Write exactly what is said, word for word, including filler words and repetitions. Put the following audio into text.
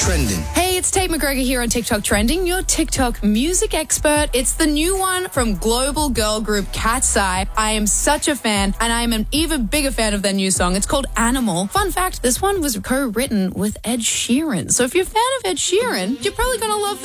Trending. Hey, it's Tate McGregor here on TikTok Trending, your TikTok music expert. It's the new one from global girl group Cat's Eye. I am such a fan, and I am an even bigger fan of their new song. It's called Animal. Fun fact, this one was co-written with Ed Sheeran. So if you're a fan of Ed Sheeran, you're probably going to love